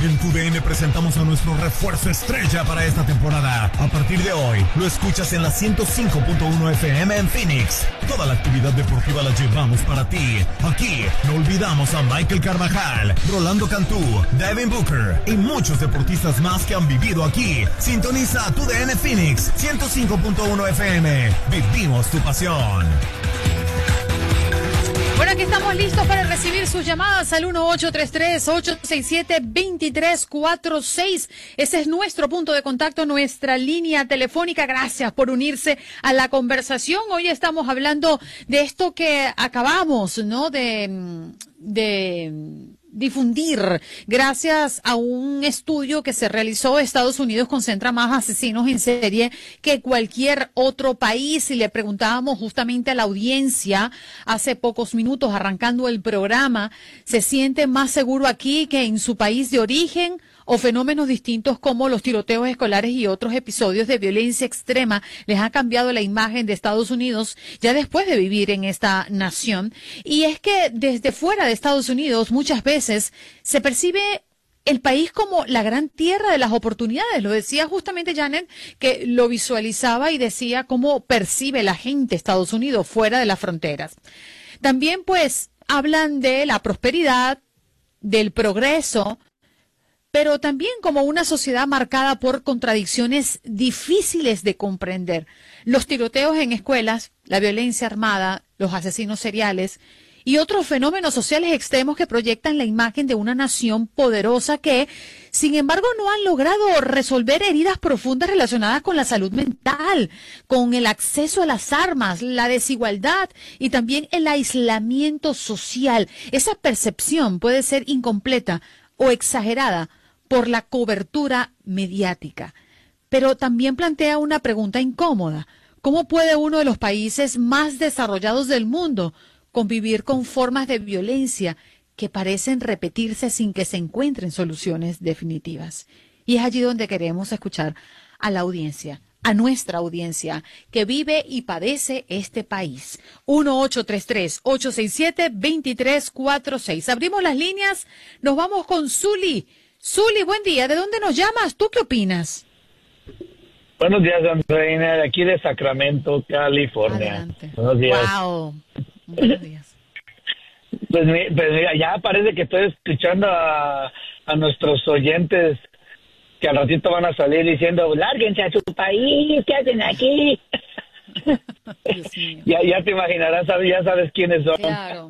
En TUDN presentamos a nuestro refuerzo estrella para esta temporada. A partir de hoy, lo escuchas en la 105.1 FM en Phoenix. Toda la actividad deportiva la llevamos para ti. Aquí no olvidamos a Michael Carvajal, Rolando Cantú, Devin Booker y muchos deportistas más que han vivido aquí. Sintoniza TUDN Phoenix 105.1 FM. Vivimos tu pasión. Bueno, aquí estamos listos para recibir sus llamadas al 1833-867-2346. Ese es nuestro punto de contacto, nuestra línea telefónica. Gracias por unirse a la conversación. Hoy estamos hablando de esto que acabamos, ¿no? de difundir gracias a un estudio que se realizó. Estados Unidos concentra más asesinos en serie que cualquier otro país, y le preguntábamos justamente a la audiencia hace pocos minutos arrancando el programa, ¿se siente más seguro aquí que en su país de origen? O fenómenos distintos como los tiroteos escolares y otros episodios de violencia extrema les ha cambiado la imagen de Estados Unidos ya después de vivir en esta nación. Y es que desde fuera de Estados Unidos muchas veces se percibe el país como la gran tierra de las oportunidades. Lo decía justamente Janet, que lo visualizaba y decía cómo percibe la gente Estados Unidos fuera de las fronteras. También pues hablan de la prosperidad, del progreso, pero también como una sociedad marcada por contradicciones difíciles de comprender. Los tiroteos en escuelas, la violencia armada, los asesinos seriales y otros fenómenos sociales extremos que proyectan la imagen de una nación poderosa que, sin embargo, no han logrado resolver heridas profundas relacionadas con la salud mental, con el acceso a las armas, la desigualdad y también el aislamiento social. Esa percepción puede ser incompleta o exagerada por la cobertura mediática. Pero también plantea una pregunta incómoda. ¿Cómo puede uno de los países más desarrollados del mundo convivir con formas de violencia que parecen repetirse sin que se encuentren soluciones definitivas? Y es allí donde queremos escuchar a la audiencia, a nuestra audiencia que vive y padece este país. 1833-867-2346. Abrimos las líneas, nos vamos con Zuli. Zuli, buen día. ¿De dónde nos llamas? ¿Tú qué opinas? Buenos días, Andreina, de aquí de Sacramento, California. Adelante. Buenos días. Wow. Buenos días. Pues mira, ya parece que estoy escuchando a nuestros oyentes que al ratito van a salir diciendo, lárguense a su país, ¿qué hacen aquí? ya te imaginarás, ya sabes quiénes son. Claro.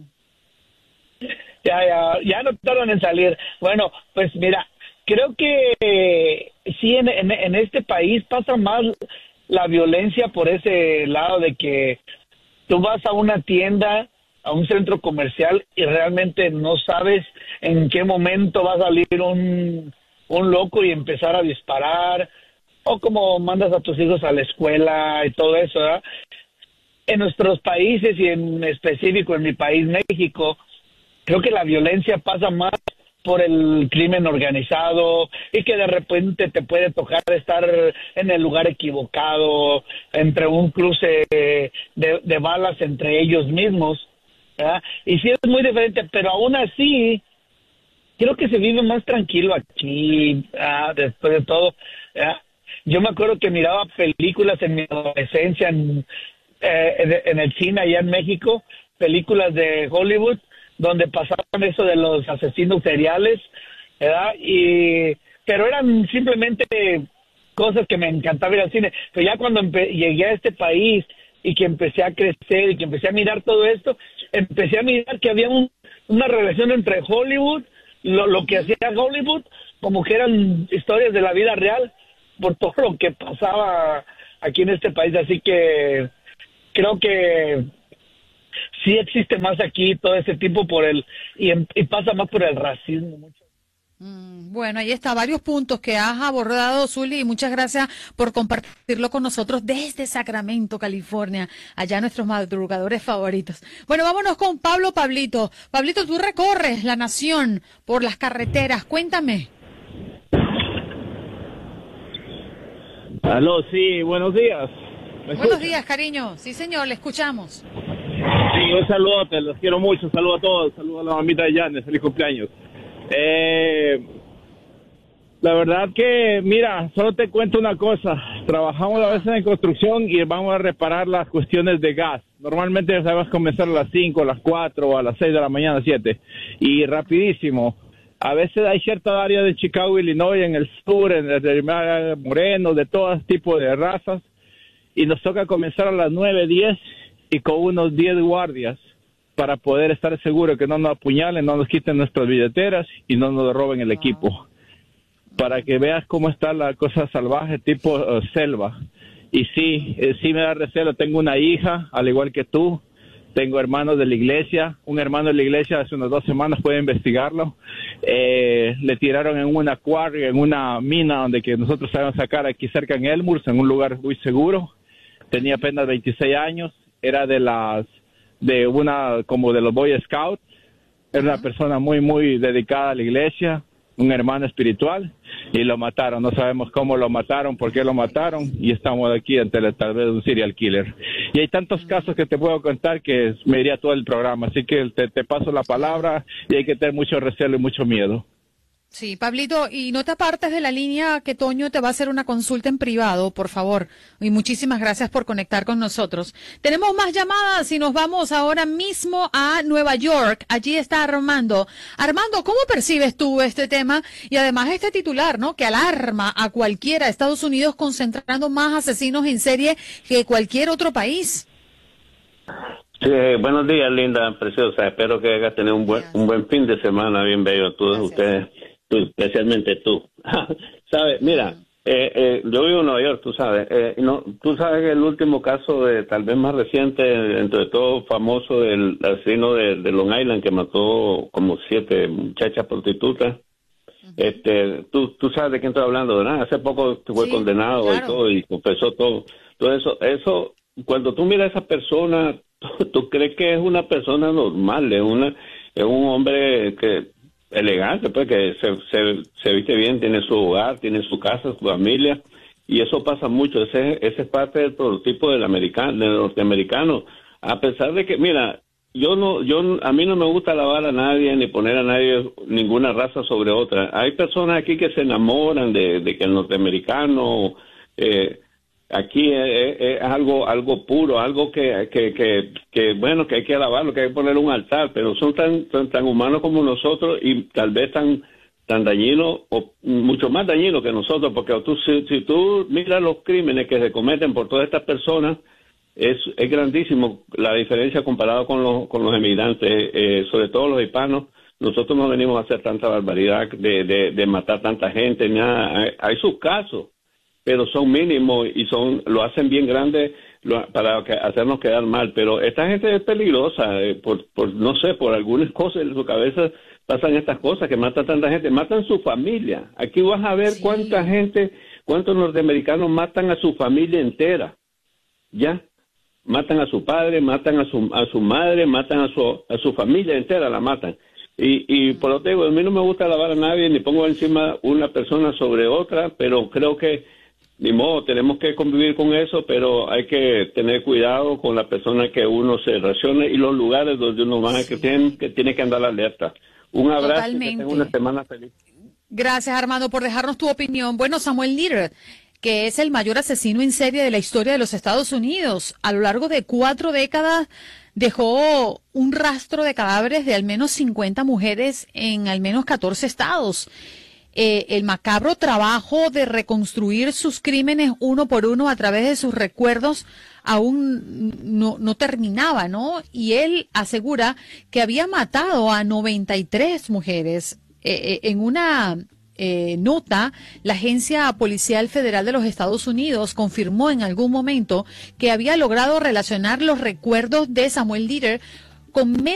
Ya no tardan en salir. Bueno, pues mira, creo que sí, en este país pasa más la violencia por ese lado de que tú vas a una tienda, a un centro comercial y realmente no sabes en qué momento va a salir un loco y empezar a disparar, o como mandas a tus hijos a la escuela y todo eso, ¿verdad? En nuestros países y en específico en mi país, México, creo que la violencia pasa más por el crimen organizado y que de repente te puede tocar estar en el lugar equivocado, entre un cruce de balas entre ellos mismos, ¿verdad? Y sí es muy diferente, pero aún así creo que se vive más tranquilo aquí, después de todo, ¿verdad? Yo me acuerdo que miraba películas en mi adolescencia en el cine allá en México, películas de Hollywood, donde pasaban eso de los asesinos seriales, ¿verdad? Pero eran simplemente cosas que me encantaba ir al cine. Pero ya cuando llegué a este país y que empecé a crecer y que empecé a mirar todo esto, empecé a mirar que había una relación entre Hollywood, lo que hacía Hollywood, como que eran historias de la vida real, por todo lo que pasaba aquí en este país. Así que creo que sí existe más aquí todo ese tipo y pasa más por el racismo mucho. Bueno, ahí está, varios puntos que has abordado, Zuli, y muchas gracias por compartirlo con nosotros desde Sacramento, California, allá nuestros madrugadores favoritos. Bueno, vámonos con Pablito. Pablito, tú recorres la nación por las carreteras, cuéntame. Aló, sí, buenos días. Buenos días, cariño. Sí, señor, le escuchamos. Sí, un saludo, los quiero mucho, un saludo a todos, saludo a la mamita de Janet, feliz cumpleaños. La verdad que, mira, solo te cuento una cosa. Trabajamos a veces en construcción y vamos a reparar las cuestiones de gas. Normalmente sabemos comenzar a las 5, a las 4 o a las 6 de la mañana, 7. Y rapidísimo. A veces hay ciertas áreas de Chicago, Illinois, en el sur, en el moreno, de todo tipo de razas. Y nos toca comenzar a las 9, 10 y con unos 10 guardias para poder estar seguros que no nos apuñalen, no nos quiten nuestras billeteras y no nos roben el equipo. Para que veas cómo está la cosa salvaje, tipo selva. Y sí me da recelo. Tengo una hija, al igual que tú. Tengo hermanos de la iglesia. Un hermano de la iglesia hace unas 2 semanas, puede investigarlo. Le tiraron en una quarry, en una mina donde que nosotros sabemos sacar aquí cerca en Elmhurst, en un lugar muy seguro. Tenía apenas 26 años. Era de los Boy Scouts. Era una persona muy, muy dedicada a la iglesia. Un hermano espiritual, y lo mataron. No sabemos cómo lo mataron, por qué lo mataron, y estamos aquí ante tal vez un serial killer. Y hay tantos casos que te puedo contar que me iría todo el programa, así que te paso la palabra, y hay que tener mucho recelo y mucho miedo. Sí, Pablito, y no te apartes de la línea que Toño te va a hacer una consulta en privado, por favor. Y muchísimas gracias por conectar con nosotros. Tenemos más llamadas y nos vamos ahora mismo a Nueva York. Allí está Armando. Armando, ¿cómo percibes tú este tema? Y además este titular, ¿no? Que alarma a cualquiera. Estados Unidos concentrando más asesinos en serie que cualquier otro país. Sí, buenos días, linda, preciosa. Espero que hayas tenido un buen fin de semana, bien bello a todos ustedes. Tú, especialmente tú. ¿Sabes? Mira, yo vivo en Nueva York, tú sabes. Tú sabes que el último caso, tal vez más reciente, entre todo famoso, del asesino de Long Island, que mató como 7 muchachas prostitutas. Tú sabes de quién estoy hablando, ¿verdad? Hace poco fue condenado, claro, y todo, y confesó todo. Todo eso, cuando tú miras a esa persona, tú crees que es una persona normal, es un hombre elegante, pues, que se viste bien, tiene su hogar, tiene su casa, su familia, y eso pasa mucho. Ese es parte del prototipo del norteamericano. A pesar de que, mira, a mí no me gusta alabar a nadie ni poner a nadie ninguna raza sobre otra. Hay personas aquí que se enamoran de que el norteamericano aquí es algo puro, algo que bueno, que hay que alabarlo, que hay que poner un altar, pero son tan humanos como nosotros y tal vez tan dañinos o mucho más dañinos que nosotros, porque si tú miras los crímenes que se cometen por todas estas personas, es grandísimo la diferencia comparado con los emigrantes, sobre todo los hispanos. Nosotros no venimos a hacer tanta barbaridad de matar tanta gente, nada. Hay sus casos, pero son mínimos y lo hacen bien grande para hacernos quedar mal. Pero esta gente es peligrosa, no sé, por algunas cosas en su cabeza pasan estas cosas, que matan tanta gente, matan su familia. Aquí vas a ver cuántos norteamericanos matan a su familia entera, ¿ya? Matan a su padre, matan a su madre, matan a su familia entera, la matan. Y por lo tanto, a mí no me gusta alabar a nadie, ni pongo encima una persona sobre otra, pero creo que ni modo, tenemos que convivir con eso, pero hay que tener cuidado con la persona que uno se relacione y los lugares donde uno va, que tiene que andar alerta. Un abrazo. Totalmente. Y que tenga una semana feliz. Gracias, Armando, por dejarnos tu opinión. Bueno, Samuel Litter, que es el mayor asesino en serie de la historia de los Estados Unidos, a lo largo de 4 décadas dejó un rastro de cadáveres de al menos 50 mujeres en al menos 14 estados. El macabro trabajo de reconstruir sus crímenes uno por uno a través de sus recuerdos aún no terminaba, ¿no? Y él asegura que había matado a 93 mujeres. En una nota, la Agencia Policial Federal de los Estados Unidos confirmó en algún momento que había logrado relacionar los recuerdos de Samuel Litter con